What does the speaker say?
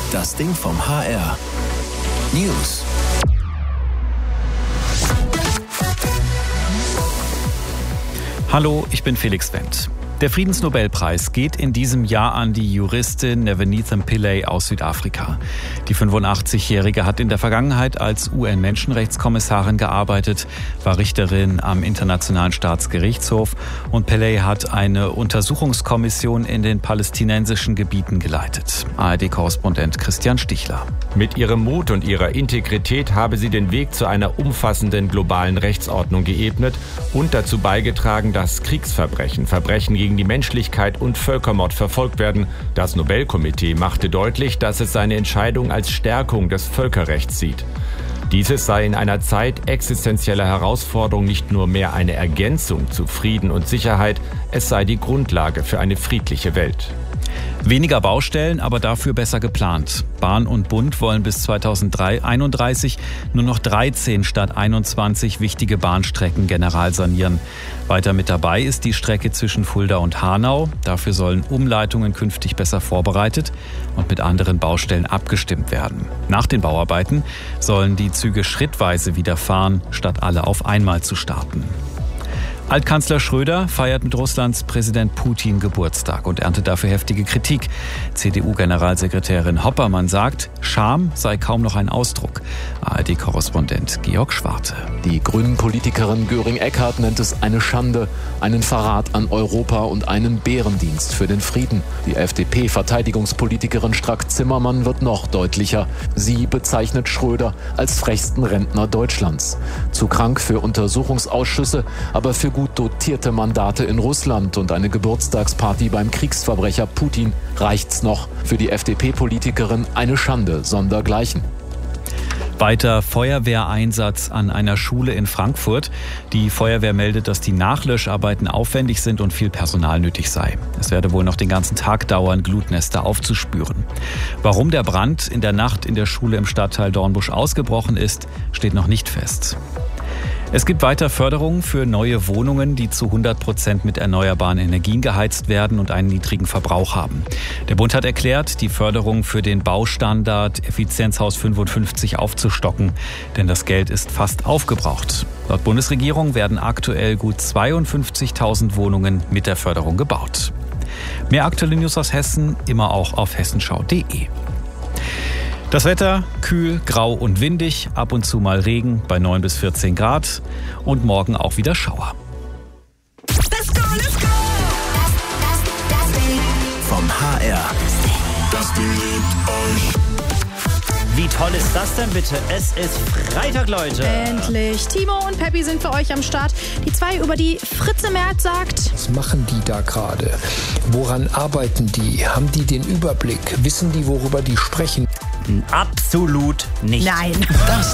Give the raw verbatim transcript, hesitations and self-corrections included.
Das Ding vom H R. News. Hallo, ich bin Felix Wendt. Der Friedensnobelpreis geht in diesem Jahr an die Juristin Nevenitha Pillay aus Südafrika. Die fünfundachtzigjährige hat in der Vergangenheit als U N-Menschenrechtskommissarin gearbeitet, war Richterin am Internationalen Staatsgerichtshof und Pillay hat eine Untersuchungskommission in den palästinensischen Gebieten geleitet. A R D-Korrespondent Christian Stichler. Mit ihrem Mut und ihrer Integrität habe sie den Weg zu einer umfassenden globalen Rechtsordnung geebnet und dazu beigetragen, dass Kriegsverbrechen, Verbrechen gegen gegen die Menschlichkeit und Völkermord verfolgt werden. Das Nobelkomitee machte deutlich, dass es seine Entscheidung als Stärkung des Völkerrechts sieht. Dieses sei in einer Zeit existenzieller Herausforderung nicht nur mehr eine Ergänzung zu Frieden und Sicherheit, es sei die Grundlage für eine friedliche Welt. Weniger Baustellen, aber dafür besser geplant. Bahn und Bund wollen bis zweitausendeinunddreißig nur noch dreizehn statt einundzwanzig wichtige Bahnstrecken generalsanieren. Weiter mit dabei ist die Strecke zwischen Fulda und Hanau. Dafür sollen Umleitungen künftig besser vorbereitet und mit anderen Baustellen abgestimmt werden. Nach den Bauarbeiten sollen die Züge schrittweise wieder fahren, statt alle auf einmal zu starten. Altkanzler Schröder feiert mit Russlands Präsident Putin Geburtstag und erntet dafür heftige Kritik. C D U-Generalsekretärin Hoppermann sagt, Scham sei kaum noch ein Ausdruck. A R D-Korrespondent Georg Schwarte. Die Grünen-Politikerin Göring-Eckardt nennt es eine Schande, einen Verrat an Europa und einen Bärendienst für den Frieden. Die F D P-Verteidigungspolitikerin Strack-Zimmermann wird noch deutlicher. Sie bezeichnet Schröder als frechsten Rentner Deutschlands. Zu krank für Untersuchungsausschüsse, aber für gut dotierte Mandate in Russland und eine Geburtstagsparty beim Kriegsverbrecher Putin reicht's noch. Für die F D P-Politikerin eine Schande sondergleichen. Weiter Feuerwehreinsatz an einer Schule in Frankfurt. Die Feuerwehr meldet, dass die Nachlöscharbeiten aufwendig sind und viel Personal nötig sei. Es werde wohl noch den ganzen Tag dauern, Glutnester aufzuspüren. Warum der Brand in der Nacht in der Schule im Stadtteil Dornbusch ausgebrochen ist, steht noch nicht fest. Es gibt weiter Förderungen für neue Wohnungen, die zu hundert Prozent mit erneuerbaren Energien geheizt werden und einen niedrigen Verbrauch haben. Der Bund hat erklärt, die Förderung für den Baustandard Effizienzhaus fünfundfünfzig aufzustocken, denn das Geld ist fast aufgebraucht. Laut Bundesregierung werden aktuell gut zweiundfünfzigtausend Wohnungen mit der Förderung gebaut. Mehr aktuelle News aus Hessen immer auch auf hessenschau punkt de. Das Wetter kühl, grau und windig, ab und zu mal Regen bei neun bis vierzehn Grad und morgen auch wieder Schauer. Let's go, let's go. Das, das, das Ding vom H R. Das Ding liebt euch. Wie toll ist das denn bitte? Es ist Freitag, Leute. Endlich. Timo und Peppi sind für euch am Start. Die zwei, über die Fritze Merz sagt: Was machen die da gerade? Woran arbeiten die? Haben die den Überblick? Wissen die, worüber die sprechen? Absolut nicht. Nein. Das